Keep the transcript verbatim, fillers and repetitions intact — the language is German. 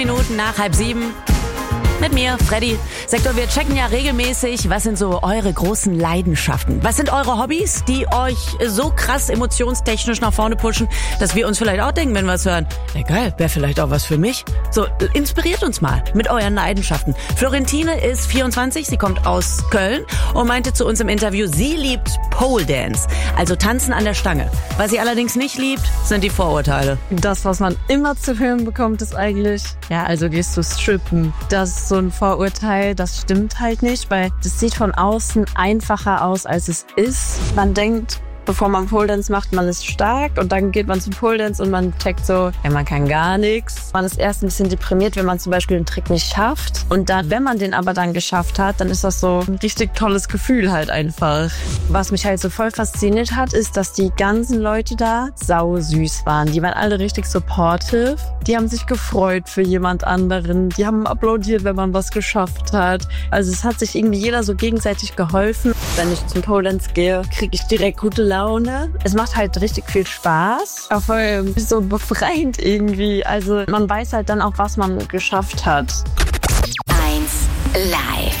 Minuten nach halb sieben. Mit mir, Freddy. Sektor, wir checken ja regelmäßig, was sind so eure großen Leidenschaften? Was sind eure Hobbys, die euch so krass emotionstechnisch nach vorne pushen, dass wir uns vielleicht auch denken, wenn wir es hören, ey geil, wäre vielleicht auch was für mich? So, inspiriert uns mal mit euren Leidenschaften. Florentine ist vierundzwanzig, sie kommt aus Köln und meinte zu uns im Interview, sie liebt Pole Dance, also Tanzen an der Stange. Was sie allerdings nicht liebt, sind die Vorurteile. Das, was man immer zu hören bekommt, ist eigentlich, ja, also gehst du strippen. Das ist so ein Vorurteil, das stimmt halt nicht, weil das sieht von außen einfacher aus, als es ist. Man denkt, bevor man Pole Dance macht, man ist stark und dann geht man zum Pole Dance und man checkt so, ja, man kann gar nichts. Man ist erst ein bisschen deprimiert, wenn man zum Beispiel einen Trick nicht schafft. Und dann, wenn man den aber dann geschafft hat, dann ist das so ein richtig tolles Gefühl halt einfach. Was mich halt so voll fasziniert hat, ist, dass die ganzen Leute da sau süß waren. Die waren alle richtig supportive. Die haben sich gefreut für jemand anderen. Die haben applaudiert, wenn man was geschafft hat. Also es hat sich irgendwie jeder so gegenseitig geholfen. Wenn ich zum Pole Dance gehe, kriege ich direkt gute Laune. Es macht halt richtig viel Spaß. Auch voll so befreiend irgendwie. Also man weiß halt dann auch, was man geschafft hat. eins live.